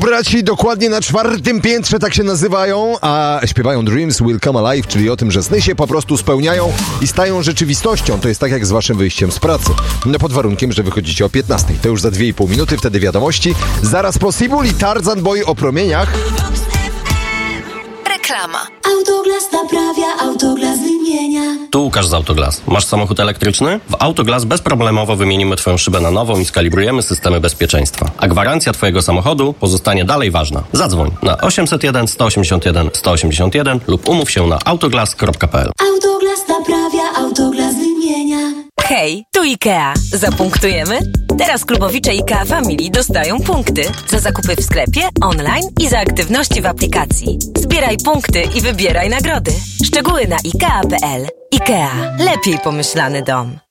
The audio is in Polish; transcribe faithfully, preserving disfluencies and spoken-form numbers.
braci dokładnie na czwartym piętrze, tak się nazywają, a śpiewają Dreams Will Come Alive, czyli o tym, że sny się po prostu spełniają i stają rzeczywistością. To jest tak jak z waszym wyjściem z pracy. No pod warunkiem, że wychodzicie o piętnastej. To już za dwie i pół minuty, wtedy wiadomości. Zaraz Possible i Tarzan Boy o promieniach. Reklama. Autoglas naprawia, Autoglas wymienia. Tu Łukasz z Autoglas. Masz samochód elektryczny? W Autoglas bezproblemowo wymienimy twoją szybę na nową i skalibrujemy systemy bezpieczeństwa. A gwarancja twojego samochodu pozostanie dalej ważna. Zadzwoń na osiemset jeden sto osiemdziesiąt jeden sto osiemdziesiąt jeden lub umów się na autoglas kropka p l. Autoglas naprawia, Autoglas wymienia. Hej, tu IKEA. Zapunktujemy? Teraz klubowicze IKEA Family dostają punkty za zakupy w sklepie, online i za aktywności w aplikacji. Zbieraj punkty i wybieraj nagrody. Szczegóły na ikea kropka p l. IKEA. Lepiej pomyślany dom.